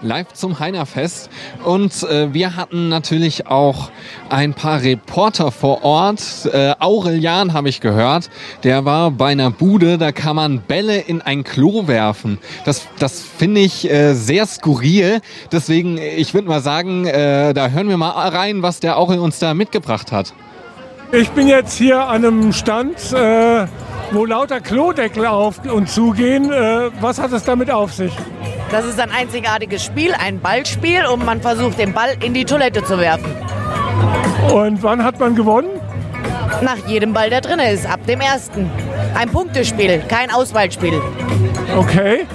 live zum Heinerfest. Und wir hatten natürlich auch ein paar Reporter vor Ort. Aurelian habe ich gehört, der war bei einer Bude, da kann man Bälle in ein Klo werfen. Das finde ich sehr skurril. Deswegen, ich würde mal sagen, da hören wir mal rein, was der Aurel uns da mitgebracht hat. Ich bin jetzt hier an einem Stand, wo lauter Klodeckel auf und zugehen. Was hat es damit auf sich? Das ist ein einzigartiges Spiel, ein Ballspiel, und man versucht, den Ball in die Toilette zu werfen. Und wann hat man gewonnen? Nach jedem Ball, der drin ist, ab dem ersten. Ein Punktespiel, kein Auswahlspiel. Okay.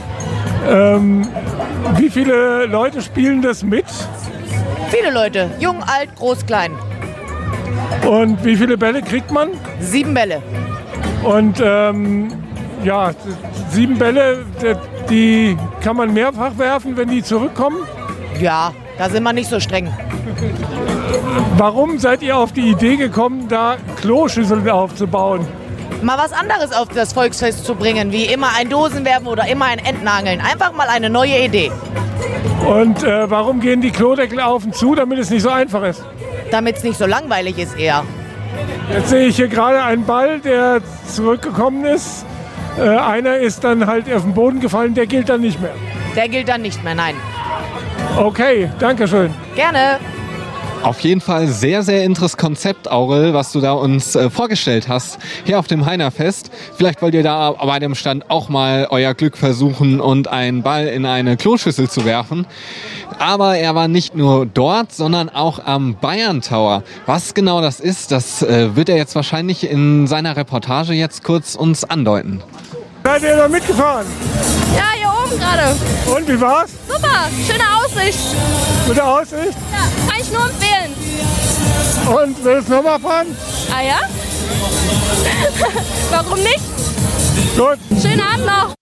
Wie viele Leute spielen das mit? Viele Leute, jung, alt, groß, klein. Und wie viele Bälle kriegt man? 7 Bälle. Und 7 Bälle, die kann man mehrfach werfen, wenn die zurückkommen? Ja, da sind wir nicht so streng. Warum seid ihr auf die Idee gekommen, da Kloschüsseln aufzubauen? Mal was anderes auf das Volksfest zu bringen, wie immer ein Dosenwerfen oder immer ein Entenangeln. Einfach mal eine neue Idee. Und warum gehen die Klodeckel auf und zu, damit es nicht so einfach ist? Damit es nicht so langweilig ist eher. Jetzt sehe ich hier gerade einen Ball, der zurückgekommen ist. Einer ist dann halt auf den Boden gefallen, der gilt dann nicht mehr. Der gilt dann nicht mehr, nein. Okay, danke schön. Gerne. Auf jeden Fall sehr, sehr interessantes Konzept, Aurel, was du da uns vorgestellt hast hier auf dem Heinerfest. Vielleicht wollt ihr da bei dem Stand auch mal euer Glück versuchen und einen Ball in eine Kloschüssel zu werfen. Aber er war nicht nur dort, sondern auch am Bayern Tower. Was genau das ist, das wird er jetzt wahrscheinlich in seiner Reportage jetzt kurz uns andeuten. Seid ihr da mitgefahren? Ja, hier oben gerade. Und wie war's? Super, schöne Aussicht. Gute Aussicht? Ja, kann ich nur empfehlen. Und willst du nochmal fahren? Ah ja? Warum nicht? Gut. Schönen Abend noch.